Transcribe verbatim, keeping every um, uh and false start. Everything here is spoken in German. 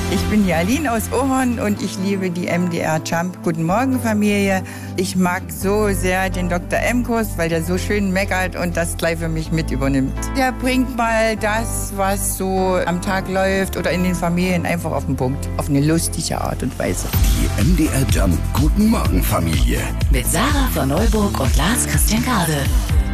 Ich bin die Aline aus Ohorn und ich liebe die M D R Jump. Guten Morgen, Familie. Ich mag so sehr den Doktor M-Kurs, weil der so schön meckert und das gleich für mich mit übernimmt. Der bringt mal das, was so am Tag läuft oder in den Familien einfach auf den Punkt. Auf eine lustige Art und Weise. Die M D R Jump Guten Morgen, Familie. Mit Sarah von Neuburg und Lars Christian Kade.